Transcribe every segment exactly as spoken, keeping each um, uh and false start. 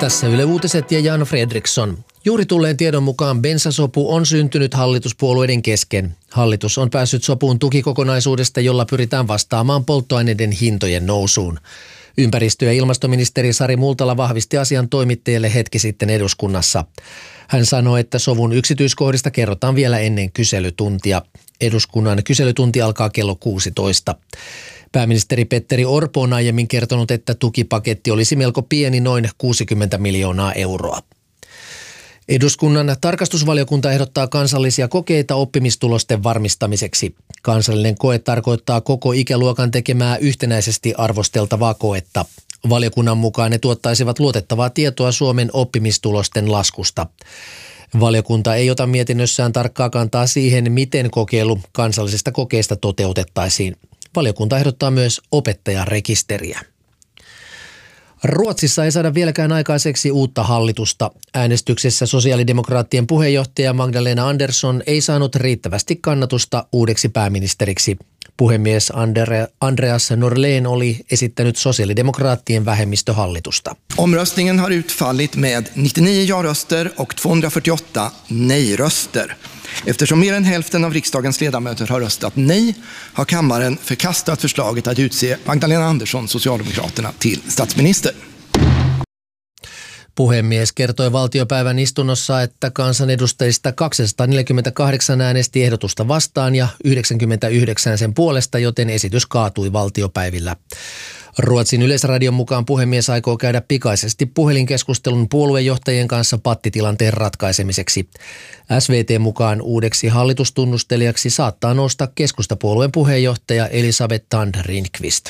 Tässä Yle Uutiset ja Jan Fredriksson. Juuri tulleen tiedon mukaan bensasopu on syntynyt hallituspuolueiden kesken. Hallitus on päässyt sopuun tukikokonaisuudesta, jolla pyritään vastaamaan polttoaineiden hintojen nousuun. Ympäristö- ja ilmastoministeri Sari Multala vahvisti asian toimittajille hetki sitten eduskunnassa. Hän sanoi, että sovun yksityiskohdista kerrotaan vielä ennen kyselytuntia. Eduskunnan kyselytunti alkaa kello kuusitoista. Pääministeri Petteri Orpo on aiemmin kertonut, että tukipaketti olisi melko pieni, noin kuusikymmentä miljoonaa euroa. Eduskunnan tarkastusvaliokunta ehdottaa kansallisia kokeita oppimistulosten varmistamiseksi. Kansallinen koe tarkoittaa koko ikäluokan tekemää yhtenäisesti arvosteltavaa koetta. Valiokunnan mukaan ne tuottaisivat luotettavaa tietoa Suomen oppimistulosten laskusta. Valiokunta ei ota mietinnössään tarkkaa kantaa siihen, miten kokeilu kansallisesta kokeesta toteutettaisiin. Valiokunta ehdottaa myös opettajarekisteriä. Ruotsissa ei saada vieläkään aikaiseksi uutta hallitusta. Äänestyksessä sosiaalidemokraattien puheenjohtaja Magdalena Andersson ei saanut riittävästi kannatusta uudeksi pääministeriksi. Puhemies Andre, Andreas Norlén oli esittänyt sosiaalidemokraattien vähemmistöhallitusta. Omröstningen har utfallit med nittionio ja-röster och tvåhundrafyrtioåtta nej-röster. Eftersom mer än hälften av riksdagens ledamöter har röstat nej, har kammaren förkastat förslaget att utse Magdalena Andersson, Socialdemokraterna, till statsminister. Puhemies kertoi valtiopäivän istunnossa, että kansanedustajista kaksisataaneljäkymmentäkahdeksan äänesti ehdotusta vastaan ja yhdeksänkymmentäyhdeksän sen puolesta, joten esitys kaatui valtiopäivillä. Ruotsin Yleisradion mukaan puhemies aikoo käydä pikaisesti puhelinkeskustelun puoluejohtajien kanssa pattitilanteen ratkaisemiseksi. S V T mukaan uudeksi hallitustunnustelijaksi saattaa nousta keskustapuolueen puheenjohtaja Elisabeth Thand Ringqvist.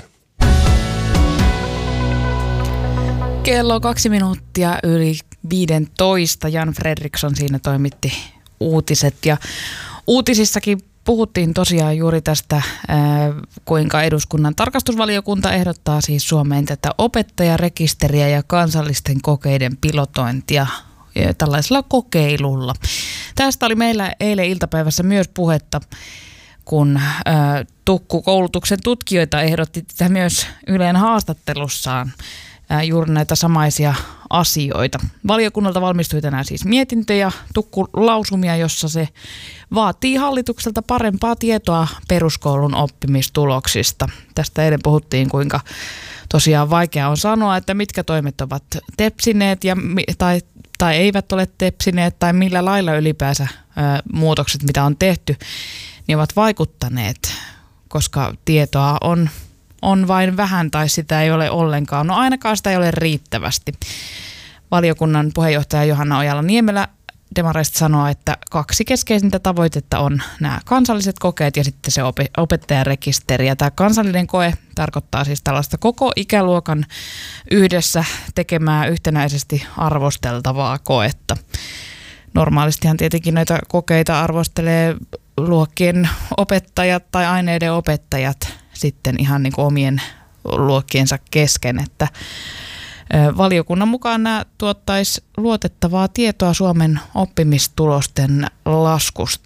Kello kaksi minuuttia yli viidentoista. Jan Fredriksson siinä toimitti uutiset ja uutisissakin puhuttiin tosiaan juuri tästä, kuinka eduskunnan tarkastusvaliokunta ehdottaa siis Suomeen tätä opettajarekisteriä ja kansallisten kokeiden pilotointia tällaisella kokeilulla. Tästä oli meillä eilen iltapäivässä myös puhetta, kun Tukku-koulutuksen tutkijoita ehdotti tätä myös Ylen haastattelussaan. Juuri näitä samaisia asioita. Valiokunnalta valmistui tänään siis mietintö ja Tukku-lausumia, jossa se vaatii hallitukselta parempaa tietoa peruskoulun oppimistuloksista. Tästä eilen puhuttiin, kuinka tosiaan vaikea on sanoa, että mitkä toimet ovat tepsineet ja, tai, tai eivät ole tepsineet tai millä lailla ylipäänsä ää, muutokset, mitä on tehty, niin ovat vaikuttaneet, koska tietoa on on vain vähän tai sitä ei ole ollenkaan. No ainakaan sitä ei ole riittävästi. Valiokunnan puheenjohtaja Johanna Ojala-Niemelä demareista sanoo, että kaksi keskeisintä tavoitetta on nämä kansalliset kokeet ja sitten se opettajarekisteri. Ja tämä kansallinen koe tarkoittaa siis tällaista koko ikäluokan yhdessä tekemää yhtenäisesti arvosteltavaa koetta. Normaalistihan tietenkin näitä kokeita arvostelee luokkien opettajat tai aineiden opettajat sitten ihan niin kuin omien luokkiensa kesken, että valiokunnan mukaan nämä tuottaisi luotettavaa tietoa Suomen oppimistulosten laskusta.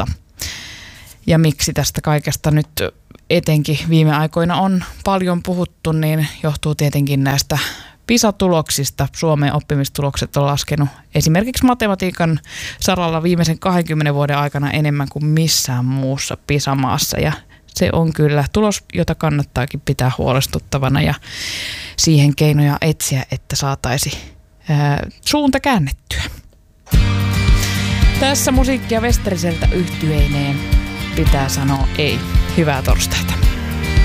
Ja miksi tästä kaikesta nyt etenkin viime aikoina on paljon puhuttu, niin johtuu tietenkin näistä PISA-tuloksista. Suomen oppimistulokset on laskenut esimerkiksi matematiikan saralla viimeisen kahdenkymmenen vuoden aikana enemmän kuin missään muussa PISA-maassa. Ja se on kyllä tulos, jota kannattaakin pitää huolestuttavana ja siihen keinoja etsiä, että saataisiin ää, suunta käännettyä. Tässä musiikkia Westeriseltä yhtyeineen pitää sanoa ei. Hyvää torstaita.